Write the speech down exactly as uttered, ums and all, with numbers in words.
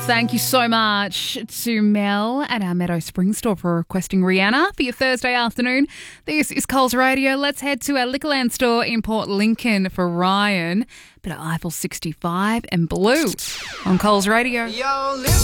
Thank you so much to Mel at our Meadow Spring store for requesting Rihanna for your Thursday afternoon. This is Coles Radio. Let's head to our Liquorland store in Port Lincoln for Ryan. Bit of Eiffel sixty-five and Blue on Coles Radio. Yo,